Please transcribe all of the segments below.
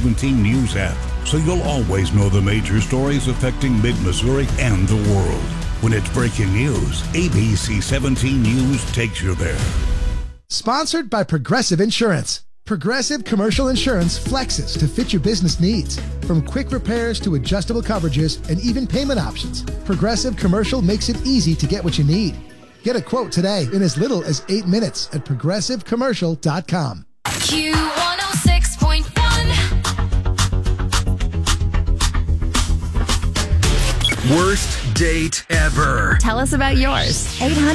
ABC17 News app, so you'll always know the major stories affecting mid-Missouri and the world. When it's breaking news, ABC17 News takes you there. Sponsored by Progressive Insurance. Progressive Commercial Insurance flexes to fit your business needs. From quick repairs to adjustable coverages and even payment options, Progressive Commercial makes it easy to get what you need. Get a quote today in as little as 8 minutes at progressivecommercial.com. Q106.1. Worst date ever. Tell us about yours.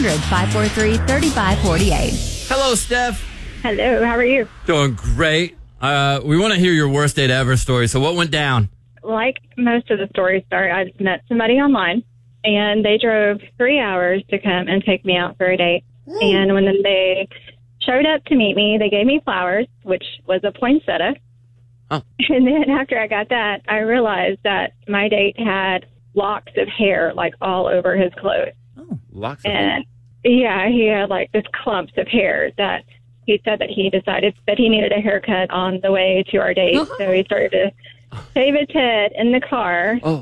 800-543-3548. Hello, Steph. Hello, how are you? Doing great. We want to hear your worst date ever story. So what went down? Like most of the stories start, I just met somebody online, and they drove 3 hours to come and take me out for a date. And when they showed up to meet me, they gave me flowers, which was a poinsettia. Oh. And then after I got that, I realized that my date had locks of hair, like, all over his clothes. Oh, locks of hair. Yeah, he had, like, this clumps of hair that he said that he decided that he needed a haircut on the way to our date. So he started to shave his head in the car. So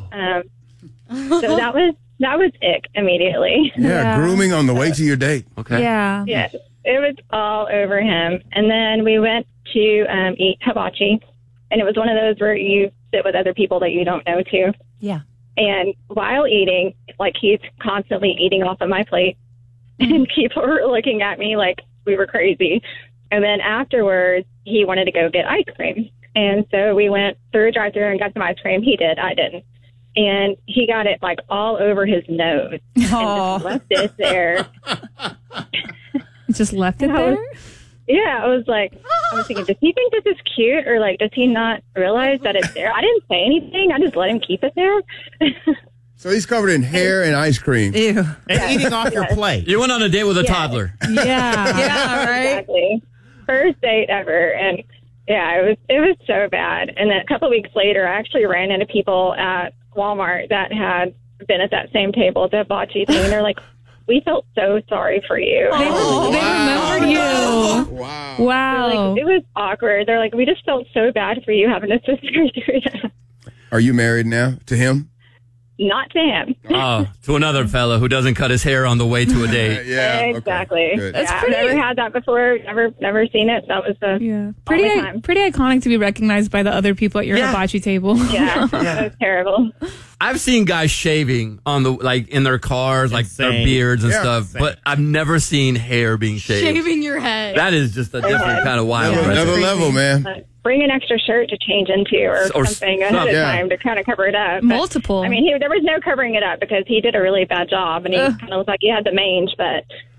that was ick immediately. Yeah, grooming on the way to your date. Okay. Yeah, it was all over him. And then we went to eat hibachi, and it was one of those where you sit with other people that you don't know too. Yeah. And while eating, like, he's constantly eating off of my plate, and people were looking at me like we were crazy. And then afterwards, he wanted to go get ice cream. And so we went through a drive-thru and got some ice cream. He did. I didn't. And he got it, like, all over his nose. And just left it there. Just left it there? I was thinking, does he think this is cute? Or, like, does he not realize that it's there? I didn't say anything. I just let him keep it there. So he's covered in hair and ice cream. Ew. And eating off your plate. You went on a date with a toddler. Yeah, right? Exactly. First date ever. And, it was so bad. And then a couple of weeks later, I actually ran into people at Walmart that had been at that same table at the hibachi thing. And they're like, we felt so sorry for you. They remembered you. Wow. Like, it was awkward. They're like, we just felt so bad for you having a sister through that. Are you married now to him? Not to him. Oh, to another fella who doesn't cut his hair on the way to a date. Exactly. Okay. I've never had that before. Never seen it. That was the pretty iconic to be recognized by the other people at your hibachi table. Yeah, that was terrible. I've seen guys shaving on the in their cars, like their beards and stuff, but I've never seen hair being shaved. Shaving your head. That is just a different kind of wild. Another level, man. Bring an extra shirt to change into or something ahead of time to kind of cover it up. Multiple. But, I mean, there was no covering it up because he did a really bad job, and he kind of looked like he had the mange, but...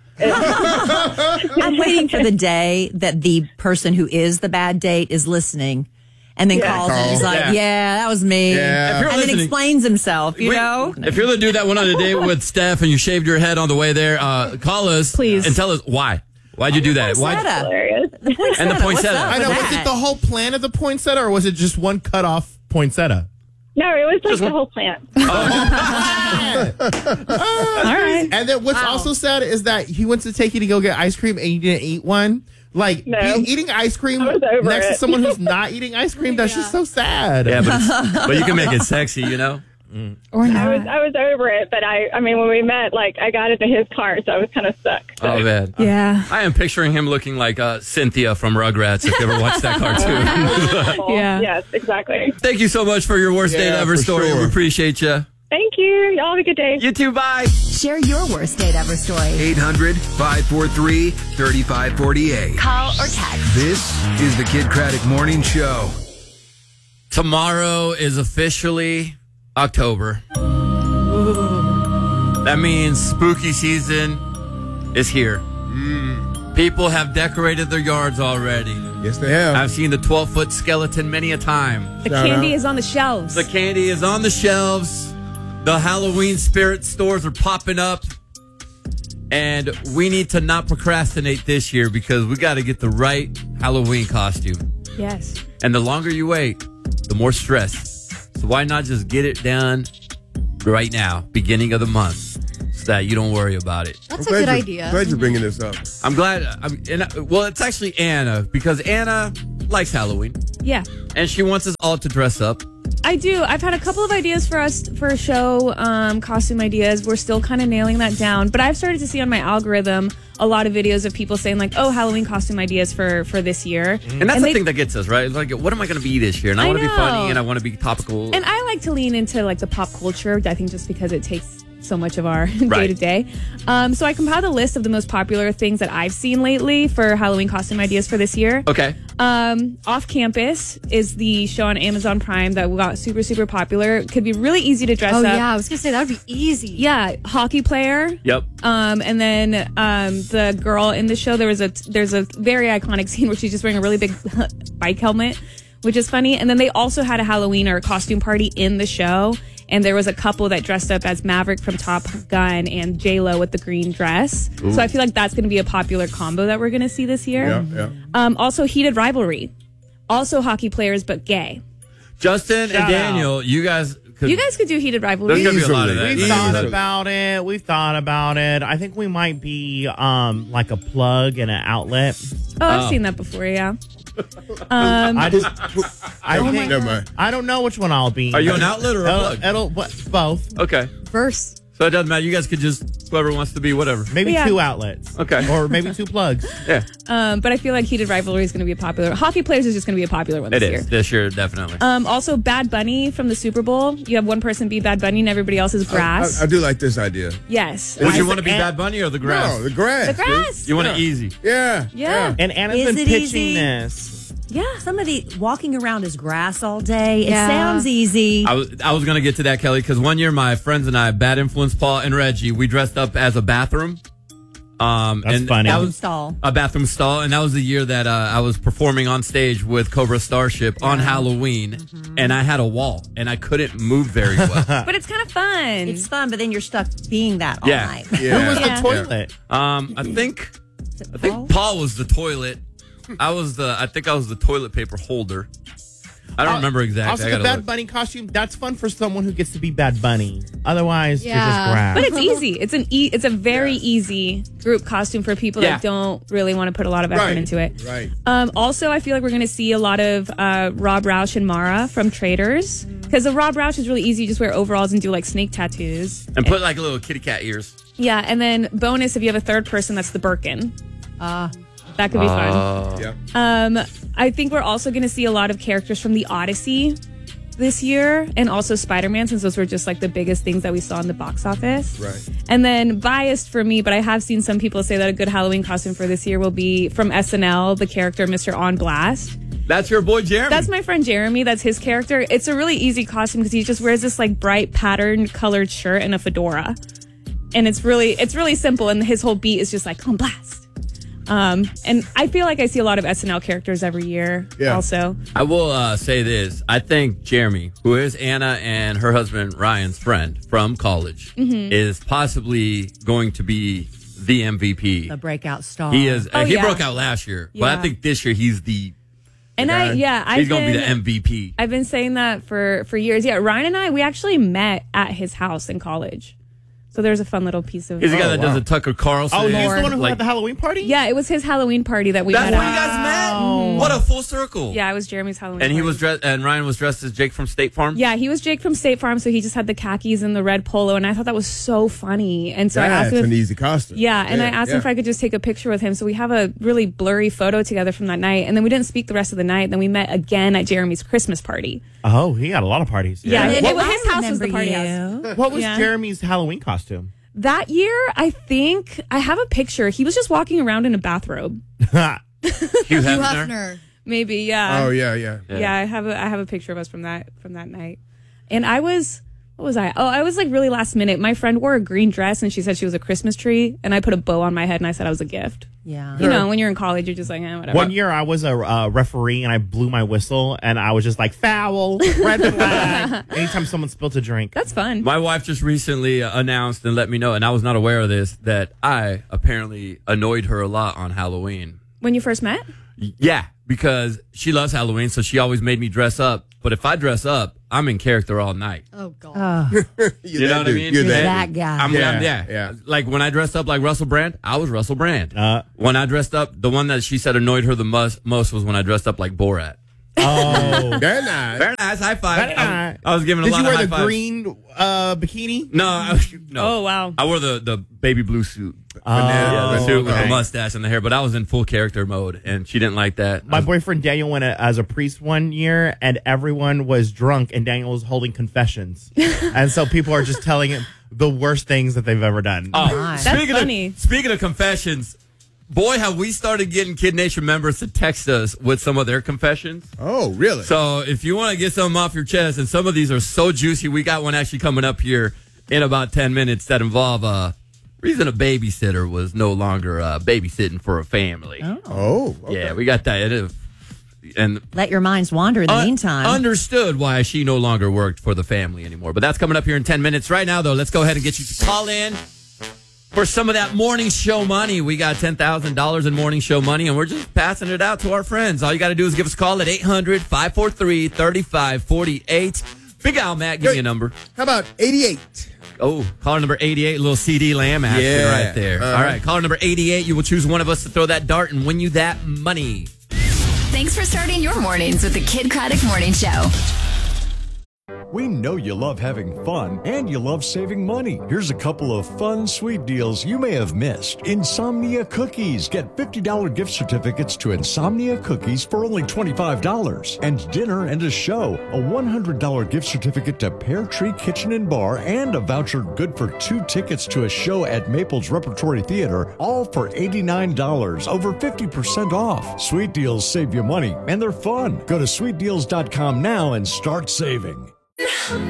I'm waiting for the day that the person who is the bad date is listening and then calls and he's like, that was me. Yeah. And then explains himself, you know? If you're the dude that went on a date with Steph and you shaved your head on the way there, call us please and tell us why. Why'd you do that? Why? Hilarious. And the poinsettia. I know. Was it the whole plan of the poinsettia, or was it just one cut off poinsettia? No, it was like the whole plant. All right. And then what's also sad is that he went to take you to go get ice cream and you didn't eat one. Like, eating ice cream next to someone who's not eating ice cream, that's just so sad. Yeah, but you can make it sexy, you know? Or not. I was over it, but I mean, when we met, like, I got into his car, so I was kind of stuck. So. Oh, man. Yeah. I am picturing him looking like Cynthia from Rugrats, if you ever watched that cartoon. Yeah. Yes, exactly. Thank you so much for your worst date ever story. sure. We appreciate you. Thank you. Y'all have a good day. You too. Bye. Share your worst date ever story. 800-543-3548. Call or text. This is the Kid Craddock Morning Show. Tomorrow is officially October. That means spooky season is here. People have decorated their yards already. Yes, they have. I've seen the 12-foot skeleton many a time. The candy is on the shelves. The candy is on the shelves. The Halloween spirit stores are popping up. And we need to not procrastinate this year because we got to get the right Halloween costume. Yes. And the longer you wait, the more stress. So why not just get it done right now, beginning of the month, so that you don't worry about it. That's a good idea. Glad you're bringing this up. I'm glad. Well, it's actually Anna, because Anna, likes Halloween. Yeah. And she wants us all to dress up. I do. I've had a couple of ideas for us for a show, costume ideas. We're still kind of nailing that down. But I've started to see on my algorithm a lot of videos of people saying like, oh, Halloween costume ideas for this year. And that's the thing that gets us, right? Like, what am I going to be this year? And I want to be funny and I want to be topical. And I like to lean into like the pop culture, I think just because it takes so much of our day to day. So I compiled a list of the most popular things that I've seen lately for Halloween costume ideas for this year. Okay. Off Campus is the show on Amazon Prime that got super, super popular. It could be really easy to dress up. Oh, yeah. I was going to say that would be easy. Yeah. Hockey player. Yep. And then the girl in the show, there's a very iconic scene where she's just wearing a really big bike helmet, which is funny. And then they also had a Halloween or a costume party in the show. And there was a couple that dressed up as Maverick from Top Gun and J-Lo with the green dress. Ooh. So I feel like that's going to be a popular combo that we're going to see this year. Yeah. Also, Heated Rivalry. Also hockey players, but gay. Justin and Daniel, you guys could do Heated Rivalry. There's going to be a lot of that. We've thought about it. I think we might be like a plug and an outlet. Oh, I've seen that before, yeah. I don't know which one I'll be. Are you an outlet or a plug? Both. Okay. Verse. So it doesn't matter. You guys could just, whoever wants to be, whatever. Maybe 2 outlets. Okay. Or maybe 2 plugs. Yeah. But I feel like Heated Rivalry is going to be a popular. Hockey players is just going to be a popular one this year. It is. This year, definitely. Also, Bad Bunny from the Super Bowl. You have one person be Bad Bunny and everybody else is grass. I do like this idea. Yes. Would you want to be Bad Bunny or the grass? No, the grass. The grass. You want it easy. Yeah. And Anna's been pitching this. Yeah. Somebody walking around as grass all day. It sounds easy. I was going to get to that, Kelly, because one year my friends and I, Bad Influence Paul and Reggie, we dressed up as a bathroom. That's funny. That was a bathroom stall. And that was the year that I was performing on stage with Cobra Starship on Halloween. Mm-hmm. And I had a wall and I couldn't move very well. But it's kind of fun. It's fun, but then you're stuck being that all night. Yeah. Who was the toilet? I think Paul was the toilet. I was the toilet paper holder. I don't remember exactly. Also, the Bad Bunny costume, that's fun for someone who gets to be Bad Bunny. Otherwise, you're just grass. But it's easy. It's a very easy group costume for people that don't really want to put a lot of effort into it. Right. Also, I feel like we're going to see a lot of Rob Roush and Mara from Traders. Because the Rob Roush is really easy. You just wear overalls and do like snake tattoos. And put like little kitty cat ears. Yeah, and then bonus, if you have a third person, that's the Birkin. That could be fun. Yeah. I think we're also going to see a lot of characters from the Odyssey this year, and also Spider-Man, since those were just like the biggest things that we saw in the box office. Right. And then biased for me, but I have seen some people say that a good Halloween costume for this year will be from SNL, the character Mr. On Blast. That's your boy Jeremy. That's my friend Jeremy. That's his character. It's a really easy costume because he just wears this like bright patterned colored shirt and a fedora. And it's really simple, and his whole beat is just like on blast. And I feel like I see a lot of SNL characters every year also. I will say this. I think Jeremy, who is Anna and her husband Ryan's friend from college, is possibly going to be the MVP. The breakout star. He is. He broke out last year, but I think this year he's the And he's going to be the MVP. I've been saying that for years. Yeah, Ryan and I, we actually met at his house in college. So there's a fun little piece of... He's the guy that does the Tucker Carlson. Oh, he's the one who had the Halloween party? Yeah, it was his Halloween party that we met. That's when you guys met? What a full circle. Yeah, it was Jeremy's Halloween and party. he was dressed, and Ryan was dressed as Jake from State Farm? Yeah, he was Jake from State Farm, so he just had the khakis and the red polo, and I thought that was so funny. And so I asked him... That's an easy costume. Yeah, and I asked him if I could just take a picture with him. So we have a really blurry photo together from that night, and then we didn't speak the rest of the night. Then we met again at Jeremy's Christmas party. Oh, he had a lot of parties. Yeah, his house was the party house. What was Jeremy's Halloween costume? That year, I think I have a picture. He was just walking around in a bathrobe. Hugh Hefner? Maybe, yeah. Oh, yeah. Yeah, I have a picture of us from that night. And I was... What was I? Oh, I was like really last minute. My friend wore a green dress and she said she was a Christmas tree. And I put a bow on my head and I said I was a gift. Yeah. You know, when you're in college, you're just like, whatever. One year I was a referee and I blew my whistle and I was just like, foul, red flag. Anytime someone spilled a drink. That's fun. My wife just recently announced and let me know, and I was not aware of this, that I apparently annoyed her a lot on Halloween. When you first met? Yeah, because she loves Halloween, so she always made me dress up. But if I dress up, I'm in character all night. Oh, God. You know what I mean? You're that guy. Yeah. Like when I dressed up like Russell Brand, I was Russell Brand. When I dressed up, the one that she said annoyed her the most was when I dressed up like Borat. Oh, very nice. Very nice. High five. I was giving a lot of high fives. Did you wear the green bikini? No. Oh, wow. I wore the baby blue suit. The suit with the mustache and the hair, but I was in full character mode, and she didn't like that. My boyfriend Daniel went as a priest one year, and everyone was drunk, and Daniel was holding confessions. And so people are just telling him the worst things that they've ever done. That's funny. Speaking of confessions, boy, have we started getting Kid Nation members to text us with some of their confessions. Oh, really? So if you want to get something off your chest, and some of these are so juicy, we got one actually coming up here in about 10 minutes that involve reason a babysitter was no longer babysitting for a family. Oh, okay. Yeah, we got that. And let your minds wander in the meantime. Understood why she no longer worked for the family anymore. But that's coming up here in 10 minutes. Right now, though, let's go ahead and get you to call in for some of that morning show money. We got $10,000 in morning show money, and we're just passing it out to our friends. All you got to do is give us a call at 800-543-3548. Big Al, Matt, give me a number. How about 88? Oh, caller number 88, little CD Lamb action right there. All right, caller number 88, you will choose one of us to throw that dart and win you that money. Thanks for starting your mornings with the Kid Craddock Morning Show. We know you love having fun and you love saving money. Here's a couple of fun, sweet deals you may have missed. Insomnia Cookies. Get $50 gift certificates to Insomnia Cookies for only $25. And dinner and a show. A $100 gift certificate to Pear Tree Kitchen and Bar and a voucher good for 2 tickets to a show at Maples Repertory Theater, all for $89. Over 50% off. Sweet deals save you money and they're fun. Go to sweetdeals.com now and start saving.